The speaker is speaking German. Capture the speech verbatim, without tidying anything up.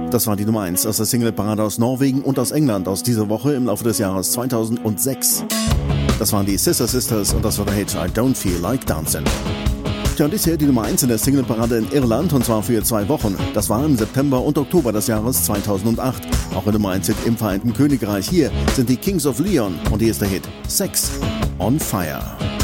Das war die Nummer eins aus der Singleparade aus Norwegen und aus England aus dieser Woche im Laufe des Jahres zweitausendsechs. Das waren die Sister Sisters und das war der Hit I Don't Feel Like Dancing. Tja, und bisher die Nummer eins in der Singleparade in Irland und zwar für zwei Wochen. Das war im September und Oktober des Jahres zweitausendacht. Auch der Nummer eins Hit im Vereinten Königreich. Hier sind die Kings of Leon und hier ist der Hit Sex on Fire.